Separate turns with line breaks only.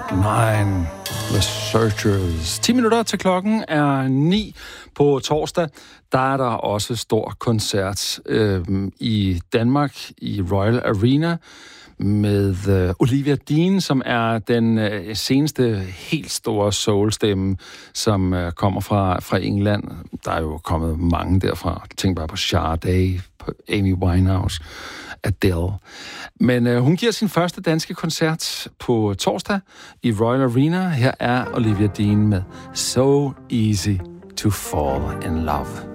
Nine, The Searchers. 10 minutter til klokken er 9 på torsdag. Der er der også stor koncert i Danmark i Royal Arena med Olivia Dean, som er den seneste helt store soulstemme, som kommer fra England. Der er jo kommet mange derfra. Tænk bare på Sade, på Amy Winehouse, Adele. Men hun giver sin første danske koncert på torsdag i Royal Arena. Her er Olivia Dean med So Easy to Fall in Love.